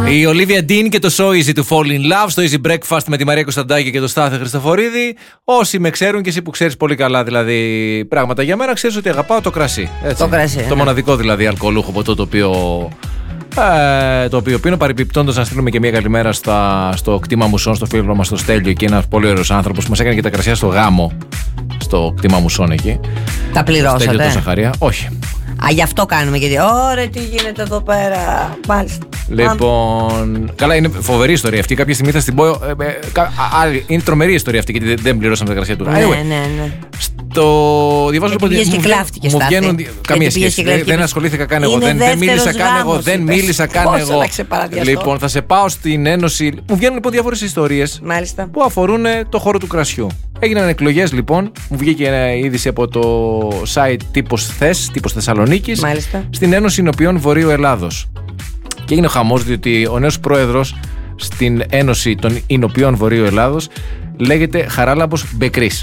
Η Ολίβια Ντίν και το So Easy to Fall in Love στο Easy Breakfast με τη Μαρία Κωνσταντάκη και τον Στάθη Χριστοφορίδη. Όσοι με ξέρουν και εσύ που ξέρεις πολύ καλά δηλαδή πράγματα για μένα, ξέρεις ότι αγαπάω το κρασί. Έτσι. Το κρασί. Το μοναδικό δηλαδή αλκοολούχο ποτό το οποίο πίνω. Παρεμπιπτόντως να στείλουμε και μια καλημέρα στο κτήμα Μουσών, στο φίλο μας στο Στέλιο, και ένας πολύ ωραίος άνθρωπος που μας έκανε και τα κρασιά στο γάμο στο κτήμα Μουσών εκεί. Τα πληρώσατε? Στέλιο το Ζαχαρία. Όχι. Γι' αυτό κάνουμε, γιατί ωραία, τι γίνεται εδώ πέρα. Μάλιστα. Λοιπόν, καλά, είναι φοβερή ιστορία αυτή. Κάποια στιγμή θα στην πω. Είναι τρομερή ιστορία αυτή, γιατί δεν πληρώσαμε τα κρασιά του. Ναι. Στο διαβάζω λοιπόν. Μου βγαίνουν. Καμία σχέση. Δεν ασχολήθηκα καν εγώ. Δεν μίλησα καν εγώ. Λοιπόν, θα σε πάω στην Ένωση. Μου βγαίνουν λοιπόν διάφορες ιστορίες που αφορούν το χώρο του κρασιού. Έγιναν εκλογές λοιπόν. Μου βγήκε είδηση από το site τύπος Θεσσαλονίκης. Στην Ένωση Ινοποιών Βορείου Ελλάδος. Και έγινε ο χαμός, διότι ο νέος πρόεδρος στην Ένωση των Ινοποιών Βορείου Ελλάδος λέγεται Χαράλαμπος Μπεκρής.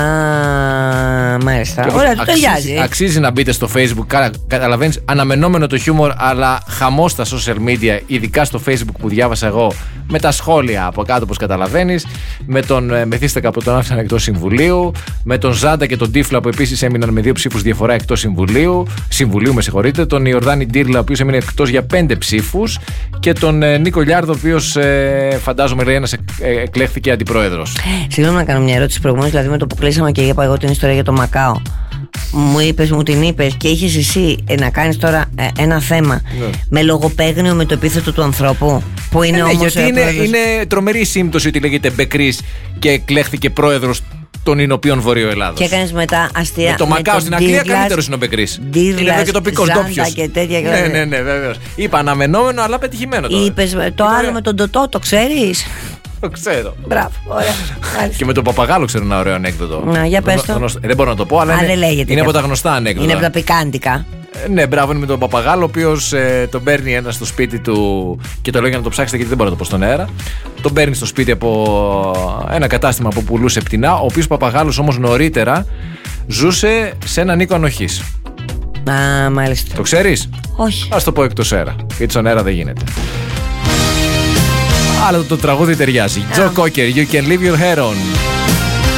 Μάλιστα. Ωραία, το ταιριάζει. Αξίζει να μπείτε στο Facebook. Καταλαβαίνεις, αναμενόμενο το χιούμορ, αλλά χαμός στα social media, ειδικά στο Facebook που διάβασα εγώ, με τα σχόλια από κάτω, όπως καταλαβαίνεις. Με τον Μεθύστακα που τον άφησαν εκτός συμβουλίου. Με τον Ζάντα και τον Τύφλα που επίσης έμειναν με 2 ψήφους διαφορά εκτός συμβουλίου. Τον Ιορδάνη Ντύρλα, ο οποίος έμεινε εκτός για 5 ψήφους. Και τον Νίκο Λιάρδο, ο οποίος φαντάζομαι λέει εκλέχθηκε αντιπρόεδρος. Συγγνώμη να κάνω μια ερώτηση προηγουμένως, δηλαδή με το που κλείσαμε και είπα εγώ την ιστορία για το Μακάο. Μου την είπες και είχες εσύ να κάνεις τώρα ένα θέμα με λογοπαίγνιο με το επίθετο του ανθρώπου. Που είναι όμως. Γιατί είναι τρομερή σύμπτωση ότι λέγεται Μπεκρής και εκλέχθηκε πρόεδρος των Ινοποιών Βορείου Ελλάδος. Και έκανες μετά αστεία. Με το Μακάο στην Αγγλία καλύτερος είναι ο Μπεκρής. Είναι εδώ και τοπικός ντόπιος. Ναι, βεβαίως. Είπα αναμενόμενο, αλλά πετυχημένο τώρα. Είπες το άλλο με τον Τωτό, το ξέρεις? Το ξέρω. Μπράβο, ωραία. Και με τον Παπαγάλο ξέρω ένα ωραίο ανέκδοτο. Να, για πες το. Δεν μπορώ να το πω, αλλά είναι από τα γνωστά ανέκδοτα. Είναι από τα πικάντικα. Ναι, μπράβο, είναι με τον Παπαγάλο, ο οποίος τον παίρνει ένα στο σπίτι του και το λέω για να το ψάξετε, γιατί δεν μπορώ να το πω στον αέρα. Τον παίρνει στο σπίτι από ένα κατάστημα που πουλούσε πτηνά, ο οποίος Παπαγάλος όμως νωρίτερα ζούσε σε έναν οίκο ανοχής. Μάλιστα. Το ξέρεις? Όχι. Ας το πω εκτός αέρα, γιατί στον αέρα δεν γίνεται. Αλλά το τραγούδι ταιριάζει. Joe Cocker, You Can Leave Your Hair On.